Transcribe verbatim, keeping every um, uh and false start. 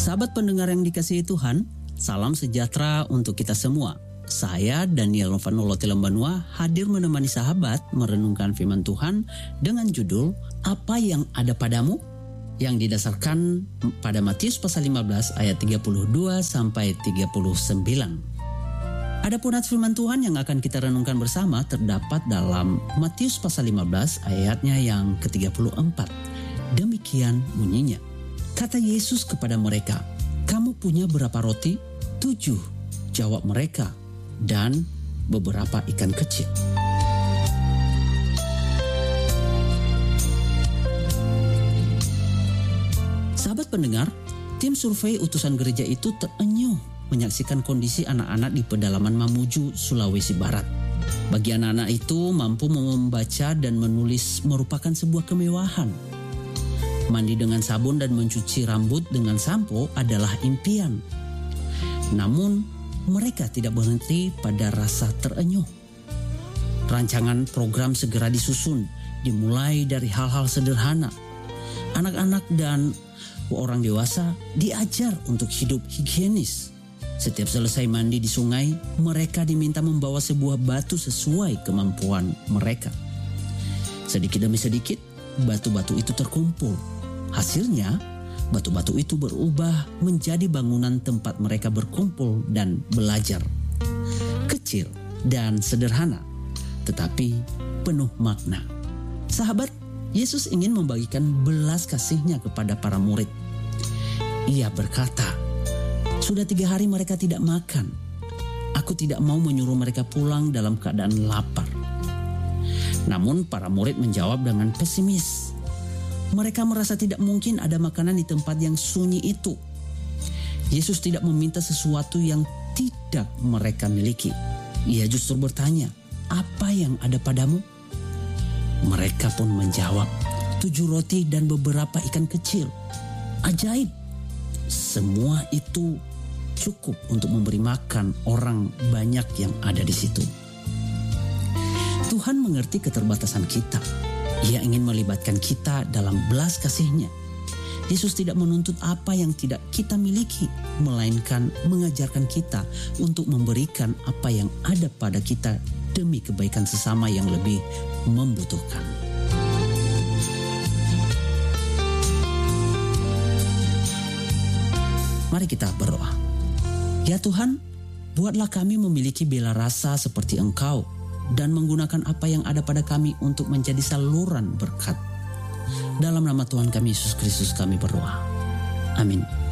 Sahabat pendengar yang dikasihi Tuhan, salam sejahtera untuk kita semua. Saya Daniel Novanolote Lembanua hadir menemani sahabat merenungkan firman Tuhan dengan judul Apa yang ada padamu? Yang didasarkan pada Matius pasal lima belas ayat tiga puluh dua sampai tiga puluh sembilan. Adapun ayat firman Tuhan yang akan kita renungkan bersama terdapat dalam Matius pasal lima belas ayatnya yang ke tiga puluh empat. Demikian bunyinya. Kata Yesus kepada mereka, "Kamu punya berapa roti?" "Tujuh," jawab mereka, "dan beberapa ikan kecil." Sahabat pendengar, tim survei utusan gereja itu terenyuh menyaksikan kondisi anak-anak di pedalaman Mamuju, Sulawesi Barat. Bagi anak-anak itu, mampu membaca dan menulis merupakan sebuah kemewahan. Mandi dengan sabun dan mencuci rambut dengan sampo adalah impian. Namun, mereka tidak berhenti pada rasa terenyuh. Rancangan program segera disusun, dimulai dari hal-hal sederhana. Anak-anak dan orang dewasa diajar untuk hidup higienis. Setiap selesai mandi di sungai, mereka diminta membawa sebuah batu sesuai kemampuan mereka. Sedikit demi sedikit, batu-batu itu terkumpul. Hasilnya, batu-batu itu berubah menjadi bangunan tempat mereka berkumpul dan belajar. Kecil dan sederhana, tetapi penuh makna. Sahabat, Yesus ingin membagikan belas kasih-Nya kepada para murid. Ia berkata, "Sudah tiga hari mereka tidak makan. Aku tidak mau menyuruh mereka pulang dalam keadaan lapar." Namun para murid menjawab dengan pesimis. Mereka merasa tidak mungkin ada makanan di tempat yang sunyi itu. Yesus tidak meminta sesuatu yang tidak mereka miliki. Ia justru bertanya, "Apa yang ada padamu?" Mereka pun menjawab, "Tujuh roti dan beberapa ikan kecil." Ajaib. Semua itu cukup untuk memberi makan orang banyak yang ada di situ. Tuhan mengerti keterbatasan kita. Ia ingin melibatkan kita dalam belas kasih-Nya. Yesus tidak menuntut apa yang tidak kita miliki, melainkan mengajarkan kita untuk memberikan apa yang ada pada kita demi kebaikan sesama yang lebih membutuhkan. Mari kita berdoa. Ya Tuhan, buatlah kami memiliki bela rasa seperti Engkau dan menggunakan apa yang ada pada kami untuk menjadi saluran berkat. Dalam nama Tuhan kami Yesus Kristus kami berdoa. Amin.